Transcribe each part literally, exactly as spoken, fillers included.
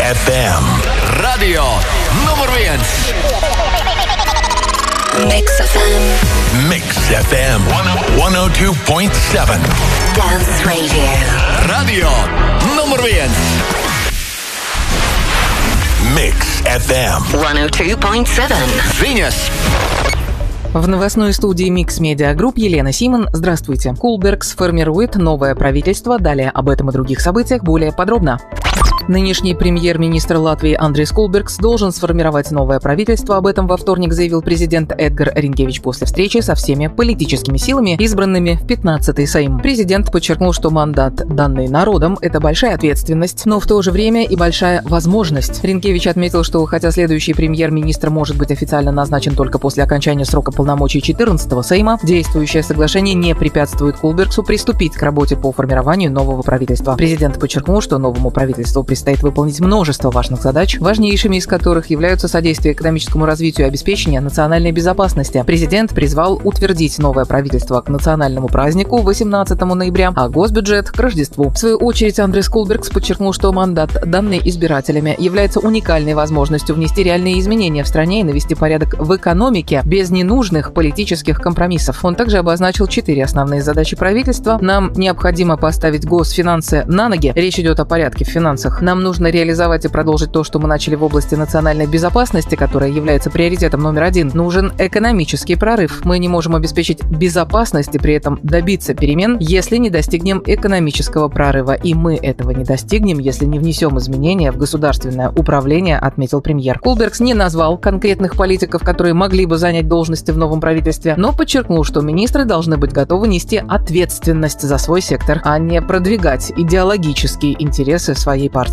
эф эм. Radio nummer viens. Mix эф эм. Mix эф эм сто два и семь. Dance Radio. Radio nummer viens. Mix эф эм. сто два и семь. Viņas. В новостной студии Mix Media Group Елена Симон. Здравствуйте. Кулберг сформирует новое правительство. Далее об этом и других событиях более подробно. Нынешний премьер-министр Латвии Андрис Кулбергс должен сформировать новое правительство. Об этом во вторник заявил президент Эдгар Ринкевич после встречи со всеми политическими силами, избранными в пятнадцатый Сейм. Президент подчеркнул, что мандат, данный народом, это большая ответственность, но в то же время и большая возможность. Ринкевич отметил, что хотя следующий премьер-министр может быть официально назначен только после окончания срока полномочий четырнадцатого Сейма, действующее соглашение не препятствует Кулбергсу приступить к работе по формированию нового правительства. Президент подчеркнул, что новому правительству предстоит выполнить множество важных задач, важнейшими из которых являются содействие экономическому развитию и обеспечение национальной безопасности. Президент призвал утвердить новое правительство к национальному празднику восемнадцатого ноября, а госбюджет к Рождеству. В свою очередь Андрис Кулбергс подчеркнул, что мандат, данный избирателями, является уникальной возможностью внести реальные изменения в стране и навести порядок в экономике без ненужных политических компромиссов. Он также обозначил четыре основные задачи правительства. Нам необходимо поставить госфинансы на ноги. Речь идет о порядке в финансах. Нам нужно реализовать и продолжить то, что мы начали в области национальной безопасности, которая является приоритетом номер один. Нужен экономический прорыв. Мы не можем обеспечить безопасность и при этом добиться перемен, если не достигнем экономического прорыва. И мы этого не достигнем, если не внесем изменения в государственное управление, отметил премьер. Кулбергс не назвал конкретных политиков, которые могли бы занять должности в новом правительстве, но подчеркнул, что министры должны быть готовы нести ответственность за свой сектор, а не продвигать идеологические интересы своей партии.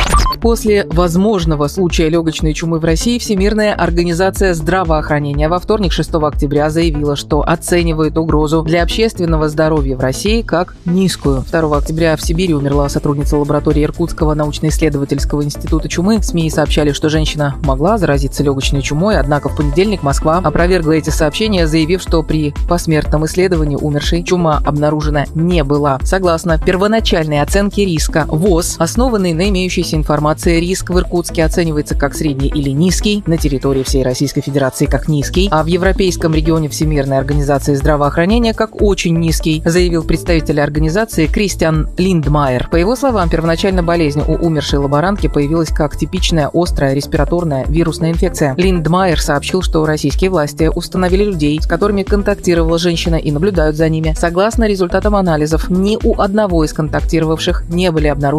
После возможного случая легочной чумы в России Всемирная организация здравоохранения во вторник, шестого октября, заявила, что оценивает угрозу для общественного здоровья в России как низкую. второго октября в Сибири умерла сотрудница лаборатории Иркутского научно-исследовательского института чумы. СМИ сообщали, что женщина могла заразиться легочной чумой, однако в понедельник Москва опровергла эти сообщения, заявив, что при посмертном исследовании умершей чума обнаружена не была. Согласно первоначальной оценке риска ВОЗ, основанной на имеющейся информации, риск в Иркутске оценивается как средний или низкий, на территории всей Российской Федерации как низкий, а в Европейском регионе Всемирной организации здравоохранения как очень низкий, заявил представитель организации Кристиан Линдмайер. По его словам, первоначально болезнь у умершей лаборантки появилась как типичная острая респираторная вирусная инфекция. Линдмайер сообщил, что российские власти установили людей, с которыми контактировала женщина, и наблюдают за ними. Согласно результатам анализов, ни у одного из контактировавших не были обнаружены